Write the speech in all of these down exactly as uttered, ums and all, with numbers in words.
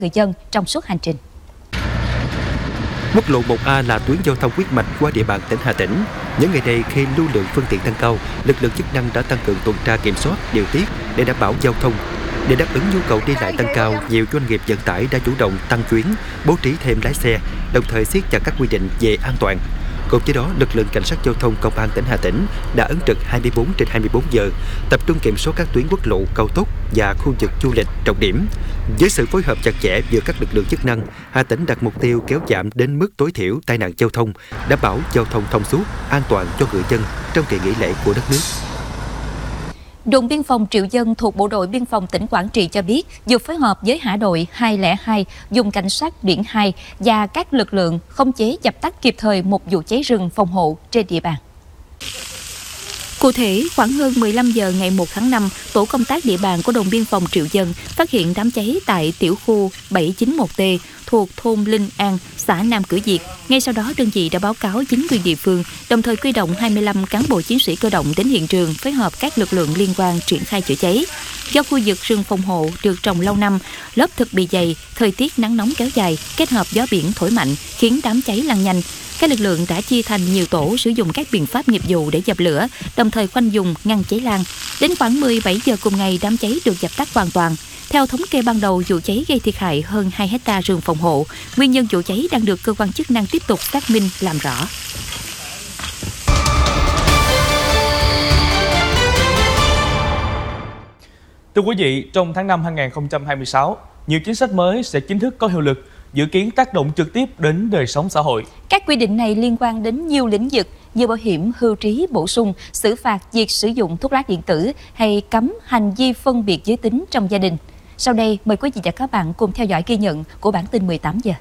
người dân trong suốt hành trình. Quốc lộ một A là tuyến giao thông huyết mạch qua địa bàn tỉnh Hà Tĩnh. Những ngày này khi lưu lượng phương tiện tăng cao, lực lượng chức năng đã tăng cường tuần tra kiểm soát, điều tiết để đảm bảo giao thông. Để đáp ứng nhu cầu đi lại tăng cao, nhiều doanh nghiệp vận tải đã chủ động tăng chuyến, bố trí thêm lái xe, đồng thời siết chặt các quy định về an toàn. Cùng với đó, lực lượng cảnh sát giao thông công an tỉnh Hà Tĩnh đã ứng trực hai mươi bốn trên hai mươi bốn giờ, tập trung kiểm soát các tuyến quốc lộ, cao tốc và khu vực du lịch trọng điểm. Với sự phối hợp chặt chẽ giữa các lực lượng chức năng, Hà Tĩnh đặt mục tiêu kéo giảm đến mức tối thiểu tai nạn giao thông, đảm bảo giao thông thông suốt, an toàn cho người dân trong kỳ nghỉ lễ của đất nước. Đồn biên phòng Triệu Dân thuộc Bộ đội Biên phòng tỉnh Quảng Trị cho biết vừa phối hợp với Hả đội hai không hai, dùng cảnh sát biển hai và các lực lượng khống chế dập tắt kịp thời một vụ cháy rừng phòng hộ trên địa bàn. Cụ thể, khoảng hơn mười lăm giờ ngày một tháng năm, tổ công tác địa bàn của đồn biên phòng Triệu Dân phát hiện đám cháy tại tiểu khu bảy chín một T thuộc thôn Linh An, xã Nam Cửa Việt. Ngay sau đó, đơn vị đã báo cáo chính quyền địa phương, đồng thời huy động hai mươi lăm cán bộ chiến sĩ cơ động đến hiện trường, phối hợp các lực lượng liên quan triển khai chữa cháy. Do khu vực rừng phòng hộ được trồng lâu năm, lớp thực bì dày, thời tiết nắng nóng kéo dài, kết hợp gió biển thổi mạnh khiến đám cháy lan nhanh. Các lực lượng đã chia thành nhiều tổ sử dụng các biện pháp nghiệp vụ để dập lửa, đồng thời khoanh vùng ngăn cháy lan. Đến khoảng mười bảy giờ cùng ngày, đám cháy được dập tắt hoàn toàn. Theo thống kê ban đầu, vụ cháy gây thiệt hại hơn hai héc ta rừng phòng hộ. Nguyên nhân vụ cháy đang được cơ quan chức năng tiếp tục xác minh làm rõ. Thưa quý vị, trong tháng năm hai nghìn không trăm hai mươi sáu, nhiều chính sách mới sẽ chính thức có hiệu lực, dự kiến tác động trực tiếp đến đời sống xã hội. Các quy định này liên quan đến nhiều lĩnh vực như bảo hiểm hưu trí bổ sung, xử phạt việc sử dụng thuốc lá điện tử hay cấm hành vi phân biệt giới tính trong gia đình. Sau đây, mời quý vị và các bạn cùng theo dõi ghi nhận của bản tin mười tám giờ.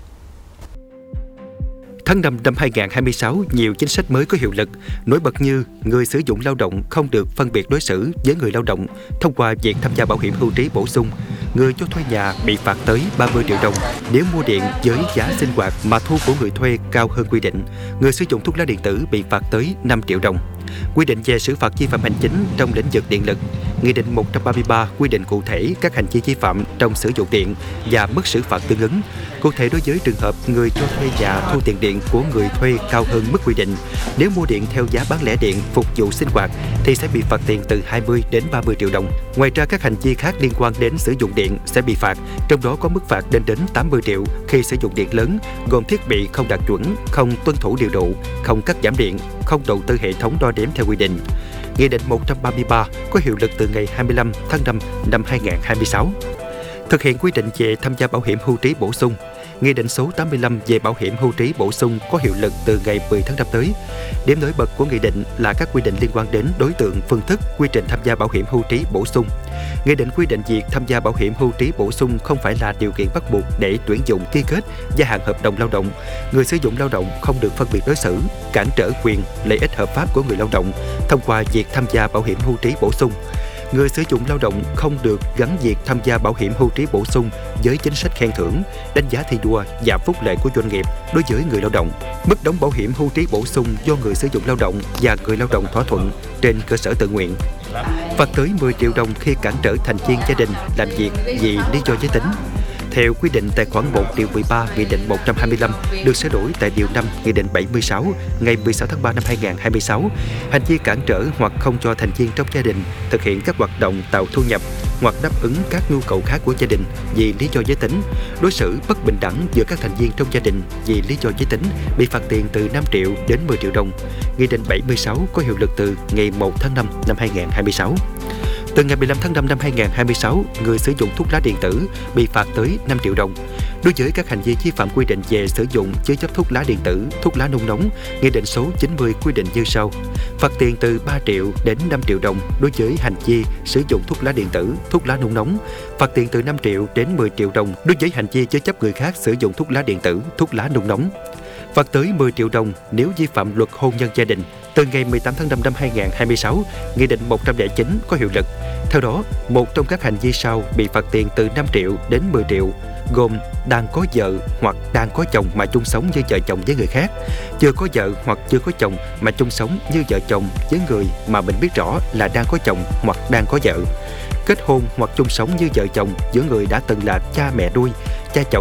Tháng năm năm hai nghìn không trăm hai mươi sáu, nhiều chính sách mới có hiệu lực, nổi bật như người sử dụng lao động không được phân biệt đối xử với người lao động thông qua việc tham gia bảo hiểm hưu trí bổ sung. Người cho thuê nhà bị phạt tới ba mươi triệu đồng nếu mua điện với giá sinh hoạt mà thu của người thuê cao hơn quy định. Người sử dụng thuốc lá điện tử bị phạt tới năm triệu đồng. Quy định về xử phạt vi phạm hành chính trong lĩnh vực điện lực. Nghị định một trăm ba mươi ba quy định cụ thể các hành vi vi phạm trong sử dụng điện và mức xử phạt tương ứng. Cụ thể, đối với trường hợp người cho thuê nhà thu tiền điện của người thuê cao hơn mức quy định, nếu mua điện theo giá bán lẻ điện phục vụ sinh hoạt thì sẽ bị phạt tiền từ hai mươi đến ba mươi triệu đồng. Ngoài ra, các hành vi khác liên quan đến sử dụng điện sẽ bị phạt, trong đó có mức phạt lên đến tám mươi triệu khi sử dụng điện lớn, gồm thiết bị không đạt chuẩn, không tuân thủ điều độ, không cắt giảm điện, không đầu tư hệ thống đo đếm theo quy định. Nghị định một trăm ba mươi ba có hiệu lực từ ngày hai mươi lăm tháng năm năm hai nghìn không trăm hai mươi sáu. Thực hiện quy định về tham gia bảo hiểm hưu trí bổ sung. Nghị định số tám mươi lăm về bảo hiểm hưu trí bổ sung có hiệu lực từ ngày mười tháng năm tới. Điểm nổi bật của nghị định là các quy định liên quan đến đối tượng, phương thức, quy trình tham gia bảo hiểm hưu trí bổ sung. Nghị định quy định việc tham gia bảo hiểm hưu trí bổ sung không phải là điều kiện bắt buộc để tuyển dụng, ký kết, gia hạn hợp đồng lao động. Người sử dụng lao động không được phân biệt đối xử, cản trở quyền, lợi ích hợp pháp của người lao động thông qua việc tham gia bảo hiểm hưu trí bổ sung. Người sử dụng lao động không được gắn việc tham gia bảo hiểm hưu trí bổ sung với chính sách khen thưởng, đánh giá thi đua và phúc lợi của doanh nghiệp đối với người lao động. Mức đóng bảo hiểm hưu trí bổ sung do người sử dụng lao động và người lao động thỏa thuận trên cơ sở tự nguyện. Phạt tới mười triệu đồng khi cản trở thành viên gia đình làm việc vì lý do giới tính. Theo quy định tại khoản một điều mười ba Nghị định một trăm hai mươi lăm được sửa đổi tại điều năm Nghị định bảy mươi sáu ngày mười sáu tháng ba năm hai nghìn không trăm hai mươi sáu, hành vi cản trở hoặc không cho thành viên trong gia đình thực hiện các hoạt động tạo thu nhập hoặc đáp ứng các nhu cầu khác của gia đình vì lý do giới tính, đối xử bất bình đẳng giữa các thành viên trong gia đình vì lý do giới tính bị phạt tiền từ năm triệu đến mười triệu đồng. Nghị định bảy mươi sáu có hiệu lực từ ngày một tháng năm năm hai nghìn không trăm hai mươi sáu. Từ ngày mười lăm tháng năm năm hai nghìn không trăm hai mươi sáu, người sử dụng thuốc lá điện tử bị phạt tới năm triệu đồng. Đối với các hành vi vi phạm quy định về sử dụng chứa chấp thuốc lá điện tử, thuốc lá nung nóng, Nghị định số chín mươi quy định như sau: phạt tiền từ ba triệu đến năm triệu đồng đối với hành vi sử dụng thuốc lá điện tử, thuốc lá nung nóng, phạt tiền từ năm triệu đến mười triệu đồng đối với hành vi chứa chấp người khác sử dụng thuốc lá điện tử, thuốc lá nung nóng, phạt tới mười triệu đồng nếu vi phạm luật hôn nhân gia đình. Từ ngày mười tám tháng năm năm hai nghìn không trăm hai mươi sáu, Nghị định một trăm lẻ chín có hiệu lực. Theo đó, một trong các hành vi sau bị phạt tiền từ năm triệu đến mười triệu, gồm đang có vợ hoặc đang có chồng mà chung sống như vợ chồng với người khác, chưa có vợ hoặc chưa có chồng mà chung sống như vợ chồng với người mà mình biết rõ là đang có chồng hoặc đang có vợ, kết hôn hoặc chung sống như vợ chồng giữa người đã từng là cha mẹ nuôi, cha chồng